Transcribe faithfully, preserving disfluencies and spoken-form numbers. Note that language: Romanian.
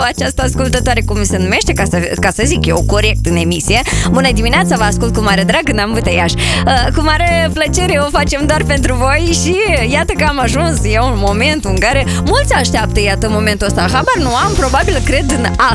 această ascultătoare, cum se numește, ca să, ca să zic eu corect în emisie. Bună dimineața, vă ascult cu mare drag când am Bătăiaș. uh, Cu mare plăcere o facem doar pentru voi. Și iată că am ajuns, e un moment în care mulți așteaptă, iată, momentul ăsta. Habar nu am, probabil cred în